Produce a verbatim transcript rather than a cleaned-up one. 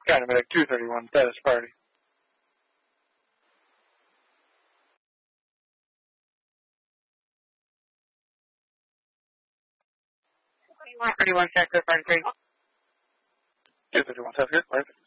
Dynamic two thirty-one, status party. thirty-one, check, good, party three. two thirty-one, sounds good, perfect.